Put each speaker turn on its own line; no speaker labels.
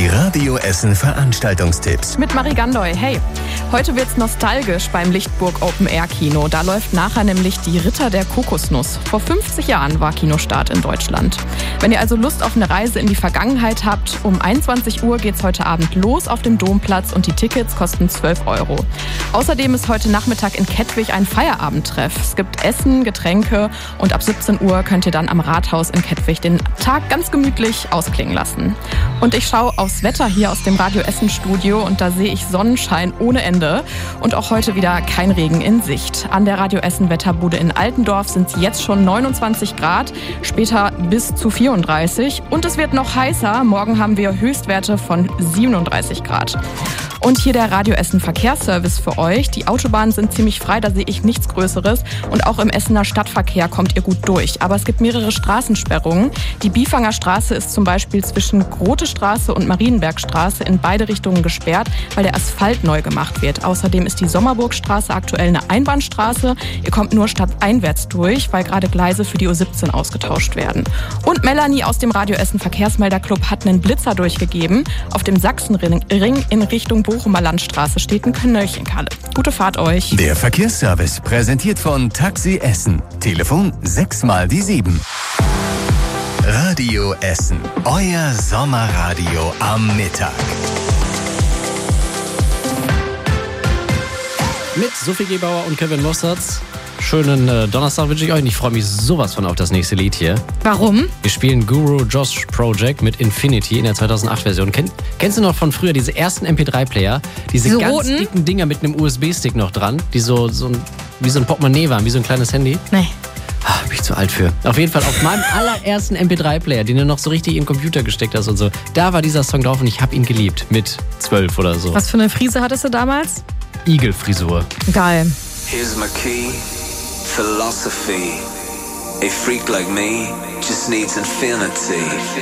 Die Radio Essen Veranstaltungstipps.
Mit Marie Gandoy. Hey, heute wird's nostalgisch beim Lichtburg Open Air Kino. Da läuft nachher nämlich die Ritter der Kokosnuss. Vor 50 Jahren war Kinostart in Deutschland. Wenn ihr also Lust auf eine Reise in die Vergangenheit habt, um 21 Uhr geht's heute Abend los auf dem Domplatz und die Tickets kosten 12 €. Außerdem ist heute Nachmittag in Kettwig ein Feierabendtreff. Es gibt Essen, Getränke und ab 17 Uhr könnt ihr dann am Rathaus in Kettwig den Tag ganz gemütlich ausklingen lassen. Und ich schaue aufs Wetter hier aus dem Radio Essen Studio und da sehe ich Sonnenschein ohne Ende und auch heute wieder kein Regen in Sicht. An der Radio Essen Wetterbude in Altendorf sind es jetzt schon 29 Grad, später bis zu 34 und es wird noch heißer. Morgen haben wir Höchstwerte von 37 Grad. Und hier der Radio Essen Verkehrsservice für euch. Die Autobahnen sind ziemlich frei, da sehe ich nichts Größeres. Und auch im Essener Stadtverkehr kommt ihr gut durch. Aber es gibt mehrere Straßensperrungen. Die Biefanger Straße ist zum Beispiel zwischen Grote Straße und Marienbergstraße in beide Richtungen gesperrt, weil der Asphalt neu gemacht wird. Außerdem ist die Sommerburgstraße aktuell eine Einbahnstraße. Ihr kommt nur stadteinwärts durch, weil gerade Gleise für die U17 ausgetauscht werden. Und Melanie aus dem Radio Essen Verkehrsmelderclub hat einen Blitzer durchgegeben. Auf dem Sachsenring in Richtung Bochumer Landstraße steht ein Knöllchenkalle. Gute Fahrt euch.
Der Verkehrsservice präsentiert von Taxi Essen. Telefon 6x7. Radio Essen. Euer Sommerradio am Mittag.
Mit Sophie Gebauer und Kevin Mossertz. Schönen Donnerstag wünsche ich euch und ich freue mich sowas von auf das nächste Lied hier.
Warum?
Wir spielen Guru Josh Project mit Infinity in der 2008-Version. Kennst du noch von früher diese ersten MP3-Player? Diese ganz
roten?
dicken Dinger mit einem USB-Stick noch dran, die wie so ein Portemonnaie waren, wie so ein kleines Handy?
Nee.
Bin ich zu alt für. Auf jeden Fall auf meinem allerersten MP3-Player, den du noch so richtig in den Computer gesteckt hast und so. Da war dieser Song drauf und ich habe ihn geliebt. Mit 12 oder so.
Was für eine Frise hattest du damals?
Igelfrisur.
Geil.
Here's my key, philosophy. A freak like me just needs infinity.